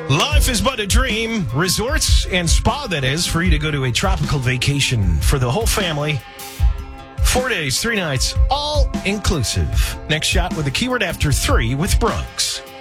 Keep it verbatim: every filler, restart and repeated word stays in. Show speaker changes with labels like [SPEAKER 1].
[SPEAKER 1] Life is but a dream. Resorts and spa, that is, for you to go to a tropical vacation for the whole family. Four days, three nights, all inclusive. Next shot with the keyword after three with Brooks.